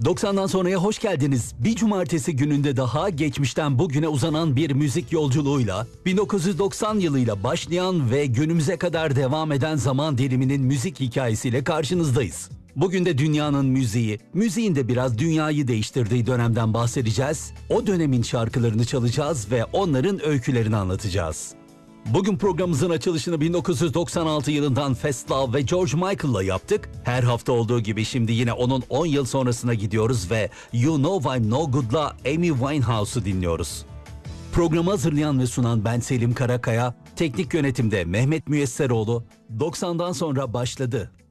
90'dan sonraya hoş geldiniz. Bir cumartesi gününde daha geçmişten bugüne uzanan bir müzik yolculuğuyla 1990 yılıyla başlayan ve günümüze kadar devam eden zaman diliminin müzik hikayesiyle karşınızdayız. Bugün de dünyanın müziği, müziğin de biraz dünyayı değiştirdiği dönemden bahsedeceğiz. O dönemin şarkılarını çalacağız ve onların öykülerini anlatacağız. Bugün programımızın açılışını 1996 yılından Questlove ve George Michael'la yaptık. Her hafta olduğu gibi şimdi yine onun 10 yıl sonrasına gidiyoruz ve You Know I'm No Good'la Amy Winehouse'u dinliyoruz. Programı hazırlayan ve sunan ben Selim Karakaya, teknik yönetimde Mehmet Müyesseroğlu. 90'dan sonra başladı.